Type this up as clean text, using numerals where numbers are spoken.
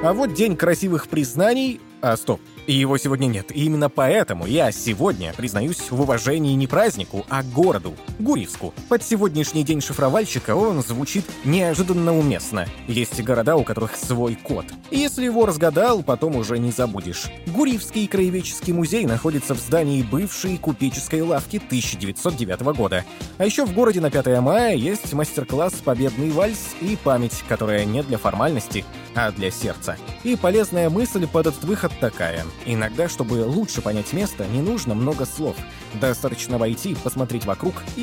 А вот день красивых признаний... Стоп, его сегодня нет. И именно поэтому я сегодня признаюсь в уважении не празднику, а городу, Гурьевску. Под сегодняшний день шифровальщика он звучит неожиданно уместно. Есть города, у которых свой код. И если его разгадал, потом уже не забудешь. Гурьевский краеведческий музей находится в здании бывшей купеческой лавки 1909 года. А еще в городе на 5 мая есть мастер-класс «Победный вальс» и память, которая не для формальности, а для сердца. И полезная мысль под этот выход такая. Иногда, чтобы лучше понять место, не нужно много слов. Достаточно войти, посмотреть вокруг и